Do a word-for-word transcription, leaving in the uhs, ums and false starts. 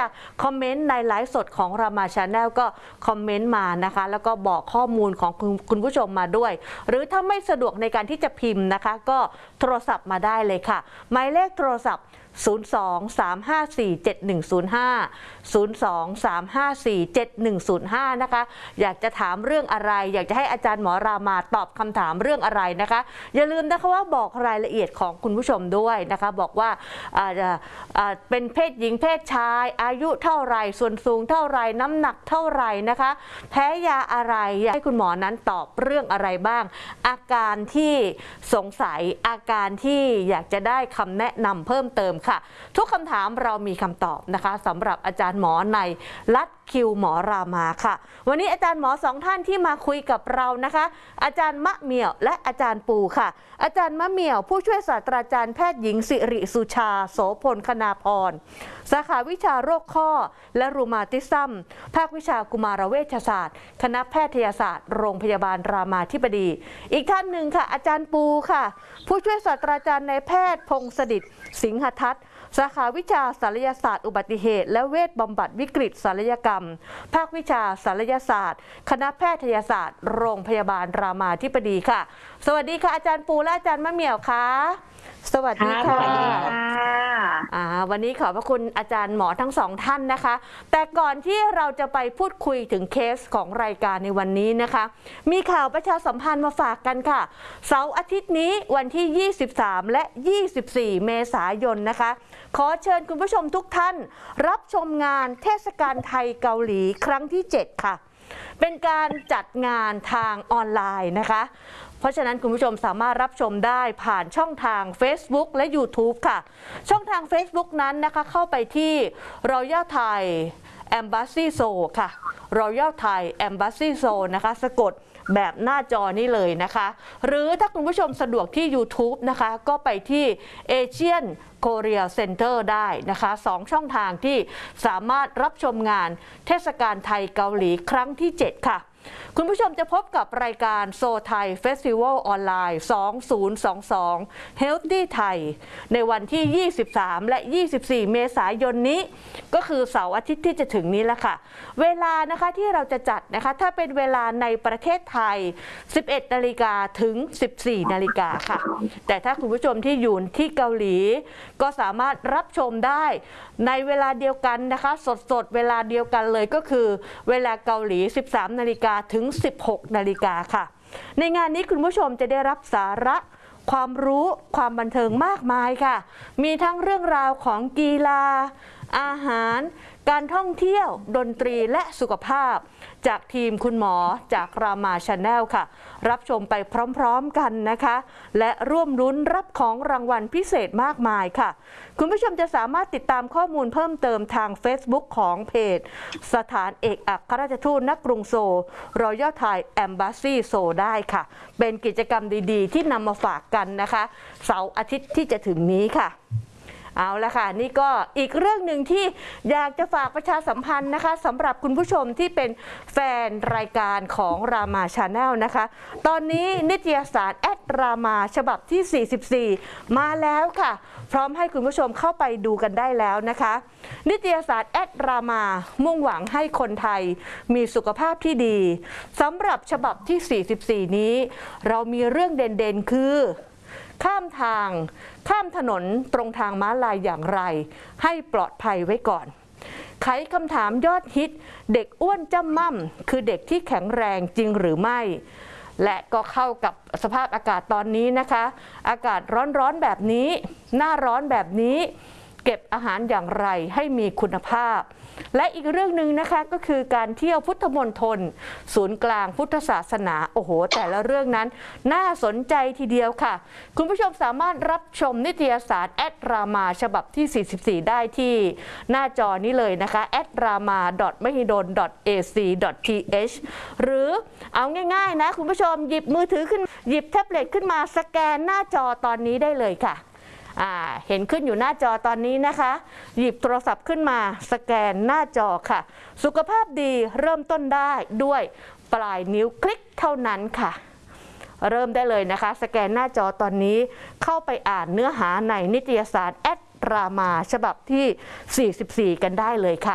คอมเมนต์ในไลฟ์สดของรามาชาแนลก็คอมเมนต์มานะคะแล้วก็บอกข้อมูลของคุณคุณผู้ชมมาด้วยหรือถ้าไม่สะดวกในการที่จะพิมพ์นะคะก็โทรศัพท์มาได้เลยค่ะหมายเลขโทรศัพท์ศูนย์ สอง สาม ห้า สี่ เจ็ด หนึ่ง ศูนย์ ห้า ศูนย์ สอง สาม ห้า สี่ เจ็ด หนึ่ง ศูนย์ ห้านะคะอยากจะถามเรื่องอะไรอยากจะให้อาจารย์หมอรามาตอบคำถามเรื่องอะไรนะคะอย่าลืมนะคะว่าบอกรายละเอียดของคุณผู้ชมด้วยนะคะบอกว่าอาจจะเป็นเพศหญิงเพศชายอายุเท่าไรส่วนสูงเท่าไรน้ำหนักเท่าไรนะคะแพ้ยาอะไรอยากให้คุณหมอนั้นตอบเรื่องอะไรบ้างอาการที่สงสัยอาการที่อยากจะได้คำแนะนำเพิ่มเติมค่ะทุกคำถามเรามีคำตอบนะคะสำหรับอาจารย์หมอในลัดคิวหมอรามาค่ะวันนี้อาจารย์หมอสองท่านที่มาคุยกับเรานะคะอาจารย์มะเหมี่ยวและอาจารย์ปูค่ะอาจารย์มะเหมี่ยวผู้ช่วยศาสตราจารย์แพทย์หญิงสิริสุชาโสพลคณาพรสาขาวิชาโรคข้อและรูมาติซัมภาควิชากุมารเวชศาสตร์คณะแพทยศาสตร์โรงพยาบาลรามาธิบดีอีกท่านหนึ่งค่ะอาจารย์ปูค่ะผู้ช่วยศาสตราจารย์นายแพทย์พงศดิษฐ์สิงหทัศน์สาขาวิชาศัลยศาสตร์อุบัติเหตุและเวชบำบัดวิกฤตศัลยกรรมภาควิชาศัลยศาสตร์คณะแพทยศาสตร์โรงพยาบาลรามาธิบดีค่ะสวัสดีค่ะอาจารย์ปูและอาจารย์มะเหมี่ยวค่ะสวัสดีค่ะอ่าวันนี้ขอบพระคุณอาจารย์หมอทั้งสองท่านนะคะแต่ก่อนที่เราจะไปพูดคุยถึงเคสของรายการในวันนี้นะคะมีข่าวประชาสัมพันธ์มาฝากกันค่ะเสาร์อาทิตย์นี้วันที่ยี่สิบสามและยี่สิบสี่เมษายนนะคะขอเชิญคุณผู้ชมทุกท่านรับชมงานเทศกาลไทยเกาหลีครั้งที่เจ็ดค่ะเป็นการจัดงานทางออนไลน์นะคะเพราะฉะนั้นคุณผู้ชมสามารถรับชมได้ผ่านช่องทาง Facebook และ YouTube ค่ะช่องทาง Facebook นั้นนะคะเข้าไปที่ Royal Thai Embassy Seoul ค่ะ Royal Thai Embassy Seoul นะคะสะกดแบบหน้าจอนี้เลยนะคะหรือถ้าคุณผู้ชมสะดวกที่ YouTube นะคะก็ไปที่ Asian Korea Center ได้นะคะสองช่องทางที่สามารถรับชมงานเทศกาลไทยเกาหลีครั้งที่เจ็ดค่ะคุณผู้ชมจะพบกับรายการโซไทยเฟสติวัลออนไลน์สองพันยี่สิบสอง Healthy Thai ในวันที่ยี่สิบสามและยี่สิบสี่เมษายนนี้ก็คือเสาร์อาทิตย์ที่จะถึงนี้แล้วค่ะเวลานะคะที่เราจะจัดนะคะถ้าเป็นเวลาในประเทศไทยสิบเอ็ดนาฬิกาถึงสิบสี่นาฬิกาค่ะแต่ถ้าคุณผู้ชมที่อยู่ที่เกาหลีก็สามารถรับชมได้ในเวลาเดียวกันนะคะสดๆเวลาเดียวกันเลยก็คือเวลาเกาหลีสิบสามนาฬิกาถึงสิบหกนาฬิกาค่ะในงานนี้คุณผู้ชมจะได้รับสาระความรู้ความบันเทิงมากมายค่ะมีทั้งเรื่องราวของกีฬาอาหารการท่องเที่ยวดนตรีและสุขภาพจากทีมคุณหมอจากรามาชาแนลค่ะรับชมไปพร้อมๆกันนะคะและร่วมลุ้นรับของรางวัลพิเศษมากมายค่ะคุณผู้ชมจะสามารถติดตามข้อมูลเพิ่มเติมทาง Facebook ของเพจสถานเอกอัครราชทูตณกรุงโซล Royal Thai Embassy Seoul ได้ค่ะเป็นกิจกรรมดีๆที่นำมาฝากกันนะคะเสาร์อาทิตย์ที่จะถึงนี้ค่ะเอาละค่ะนี่ก็อีกเรื่องหนึ่งที่อยากจะฝากประชาสัมพันธ์นะคะสำหรับคุณผู้ชมที่เป็นแฟนรายการของรามาชาแนลนะคะตอนนี้นิตยสารแอดรามาฉบับที่สี่สิบสี่มาแล้วค่ะพร้อมให้คุณผู้ชมเข้าไปดูกันได้แล้วนะคะนิตยสารแอดรามามุ่งหวังให้คนไทยมีสุขภาพที่ดีสำหรับฉบับที่สี่สิบสี่นี้เรามีเรื่องเด่นๆคือข้ามทางข้ามถนนตรงทางม้าลายอย่างไรให้ปลอดภัยไว้ก่อนไขคำถามยอดฮิตเด็กอ้วนจ้ำม่ำคือเด็กที่แข็งแรงจริงหรือไม่และก็เข้ากับสภาพอากาศตอนนี้นะคะอากาศร้อนๆแบบนี้หน้าร้อนแบบนี้เก็บอาหารอย่างไรให้มีคุณภาพและอีกเรื่องหนึ่งนะคะก็คือการเที่ยวพุทธมณฑลศูนย์กลางพุทธศาสนาโอ้โหแต่ละเรื่องนั้นน่าสนใจทีเดียวค่ะคุณผู้ชมสามารถรับชมนิตยสารแอดรามาฉบับที่สี่สิบสี่ได้ที่หน้าจอนี้เลยนะคะแอดรามา ดอท มหิดล ดอท เอ ซี ดอท ที เอช หรือเอาง่ายๆนะคุณผู้ชมหยิบมือถือขึ้นหยิบแท็บเล็ตขึ้นมาสแกนหน้าจอตอนนี้ได้เลยค่ะเห็นขึ้นอยู่หน้าจอตอนนี้นะคะหยิบโทรศัพท์ขึ้นมาสแกนหน้าจอค่ะสุขภาพดีเริ่มต้นได้ด้วยปลายนิ้วคลิกเท่านั้นค่ะเริ่มได้เลยนะคะสแกนหน้าจอตอนนี้เข้าไปอ่านเนื้อหาในนิตยสารแอดรามาฉบับที่สี่สิบสี่กันได้เลยค่ะ